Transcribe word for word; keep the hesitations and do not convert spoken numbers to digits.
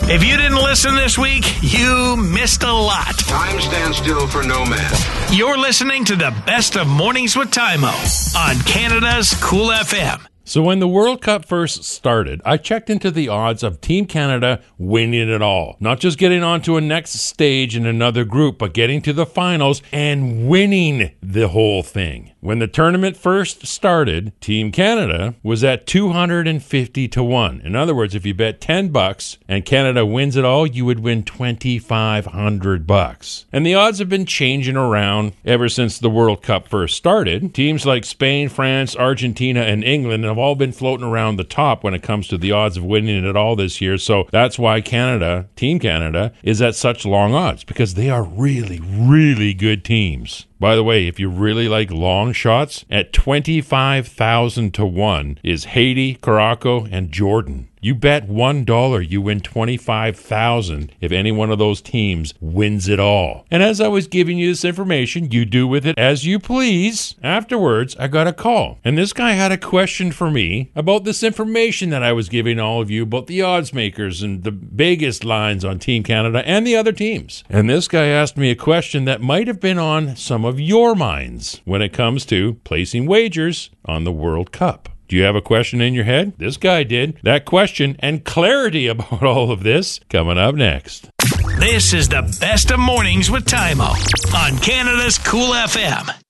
If you didn't listen this week, you missed a lot. Time stands still for no man. You're listening to the best of Mornings with Tymo on Canada's Cool F M. So when the World Cup first started, I checked into the odds of Team Canada winning it all. Not just getting on to a next stage in another group, but getting to the finals and winning the whole thing. When the tournament first started, Team Canada was at two hundred fifty to one. In other words, if you bet ten bucks and Canada wins it all, you would win twenty-five hundred bucks. And the odds have been changing around ever since the World Cup first started. Teams like Spain, France, Argentina, and England have all been floating around the top when it comes to the odds of winning it all this year. So that's why Canada, Team Canada, is at such long odds, because they are really, really good teams. By the way, if you really like long shots, at twenty-five thousand to one is Haiti, Morocco, and Jordan. You bet one dollar, you win twenty-five thousand if any one of those teams wins it all. And as I was giving you this information, you do with it as you please. Afterwards, I got a call, and this guy had a question for me about this information that I was giving all of you about the odds makers and the biggest lines on Team Canada and the other teams. And this guy asked me a question that might have been on some of your minds when it comes to placing wagers on the World Cup. Do you have a question in your head? This guy did. That question and clarity about all of this coming up next. This is the best of Mornings with Tymo on Canada's Cool F M.